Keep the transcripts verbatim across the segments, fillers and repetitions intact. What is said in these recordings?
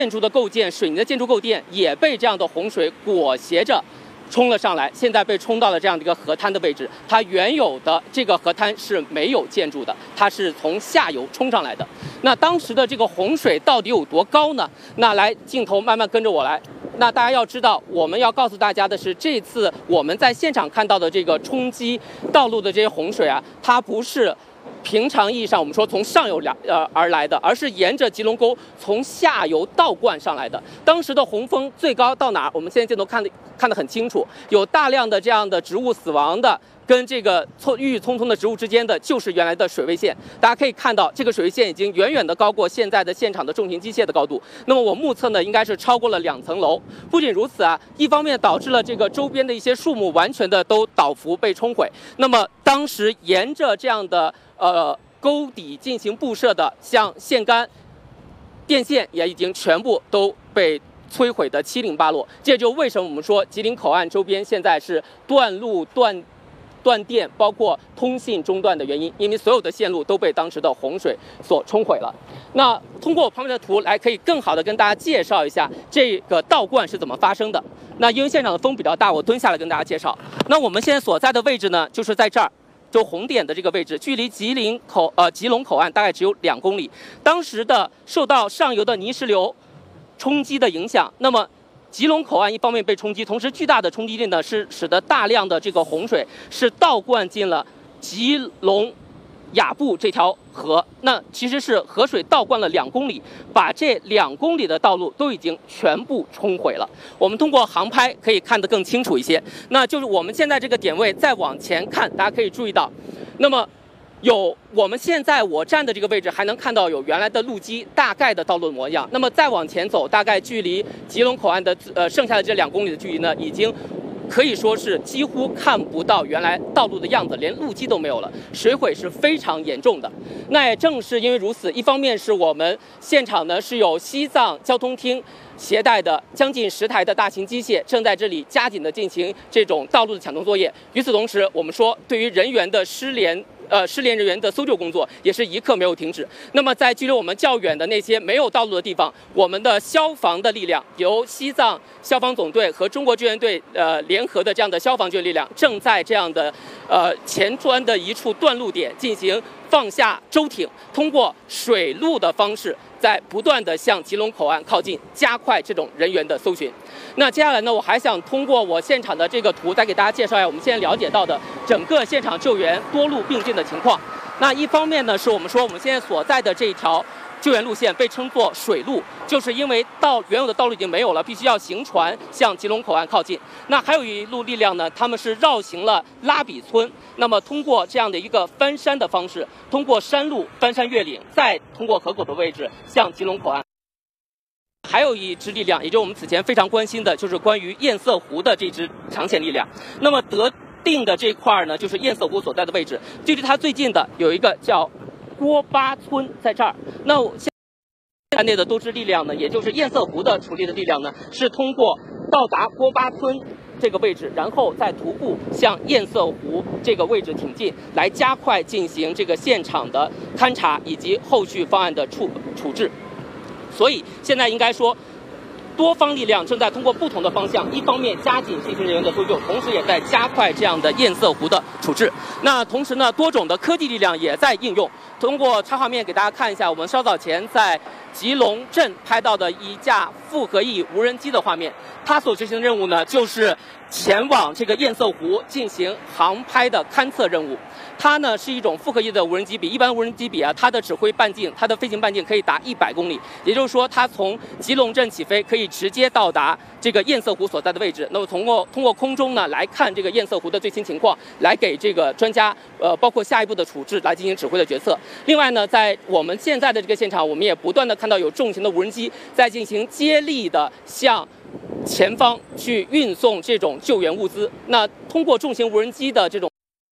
建筑的构建，水泥的建筑构建也被这样的洪水裹挟着冲了上来，现在被冲到了这样的一个河滩的位置。它原有的这个河滩是没有建筑的，它是从下游冲上来的。那当时的这个洪水到底有多高呢？那来，镜头慢慢跟着我来。那大家要知道，我们要告诉大家的是，这次我们在现场看到的这个冲击道路的这些洪水啊，它不是平常意义上我们说从上游来呃而来的，而是沿着吉隆沟从下游倒灌上来的。当时的洪峰最高到哪儿？我们现在镜头看得看得很清楚，有大量的这样的植物死亡的，跟这个葱郁郁葱葱的植物之间的就是原来的水位线。大家可以看到，这个水位线已经远远的高过现在的现场的重型机械的高度。那么我目测呢，应该是超过了两层楼。不仅如此啊，一方面导致了这个周边的一些树木完全的都倒伏被冲毁。那么当时沿着这样的呃沟底进行布设的，像线杆、电线也已经全部都被摧毁的七零八落。这就为什么我们说吉林口岸周边现在是断路、断断电，包括通信中断的原因，因为所有的线路都被当时的洪水所冲毁了。那通过我旁边的图来，可以更好的跟大家介绍一下这个倒灌是怎么发生的。那因为现场的风比较大，我蹲下来跟大家介绍。那我们现在所在的位置呢，就是在这儿。就红点的这个位置，距离吉林口呃吉隆口岸大概只有两公里。当时的受到上游的泥石流冲击的影响，那么吉隆口岸一方面被冲击，同时巨大的冲击力呢是使得大量的这个洪水是倒灌进了吉隆雅布这条河。那其实是河水倒灌了两公里，把这两公里的道路都已经全部冲毁了。我们通过航拍可以看得更清楚一些。那就是我们现在这个点位再往前看，大家可以注意到，那么有我们现在我站的这个位置还能看到有原来的路基大概的道路的模样。那么再往前走，大概距离吉隆口岸的呃剩下的这两公里的距离呢，已经可以说是几乎看不到原来道路的样子，连路基都没有了，水毁是非常严重的。那也正是因为如此，一方面是我们现场呢是有西藏交通厅携带的将近十台的大型机械正在这里加紧的进行这种道路的抢通作业。与此同时，我们说对于人员的失联。呃，失联人员的搜救工作也是一刻没有停止。那么，在距离我们较远的那些没有道路的地方，我们的消防的力量，由西藏消防总队和中国救援队呃联合的这样的消防救援力量，正在这样的呃前端的一处断路点进行放下舟艇，通过水路的方式，在不断的向吉隆口岸靠近，加快这种人员的搜寻。那接下来呢，我还想通过我现场的这个图，再给大家介绍一下我们现在了解到的整个现场救援多路并进的情况。那一方面呢，是我们说我们现在所在的这一条救援路线被称作水路，就是因为道原有的道路已经没有了，必须要行船向吉隆口岸靠近。那还有一路力量呢，他们是绕行了拉比村，那么通过这样的一个翻山的方式，通过山路翻山越岭，再通过河口的位置向吉隆口岸。还有一支力量，也就是我们此前非常关心的，就是关于堰塞湖的这支长线力量。那么得定的这块呢，就是堰塞湖所在的位置，距离它最近的有一个叫郭巴村，在这儿。那现在内的多支力量呢，也就是堰塞湖的处理的力量呢，是通过到达郭巴村这个位置，然后再徒步向堰塞湖这个位置挺进，来加快进行这个现场的勘查以及后续方案的处处置。所以现在应该说，多方力量正在通过不同的方向，一方面加紧进行人员的搜救，同时也在加快这样的堰塞湖的处置。那同时呢，多种的科技力量也在应用。通过插画面给大家看一下，我们稍早前在吉隆镇拍到的一架复合翼无人机的画面。它所执行的任务呢，就是前往这个堰塞湖进行航拍的勘测任务。它呢是一种复合翼的无人机，比一般无人机比啊，它的指挥半径，它的飞行半径可以达一百公里。也就是说，它从吉隆镇起飞，可以直接到达这个堰塞湖所在的位置。那么通过通过空中呢来看这个堰塞湖的最新情况，来给这个专家呃包括下一步的处置来进行指挥的决策。另外呢，在我们现在的这个现场，我们也不断的看到有重型的无人机在进行接力的向前方去运送这种救援物资。那通过重型无人机的这种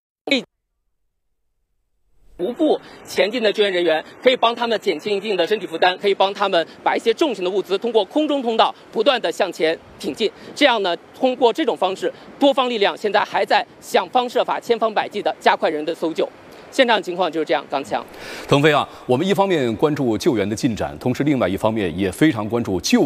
徒步前进的救援人员，可以帮他们减轻一定的身体负担，可以帮他们把一些重型的物资通过空中通道不断的向前挺进。这样呢，通过这种方式，多方力量现在还在想方设法、千方百计的加快人的搜救。现场情况就是这样。刚强， 腾飞啊，我们一方面关注救援的进展，同时另外一方面也非常关注救。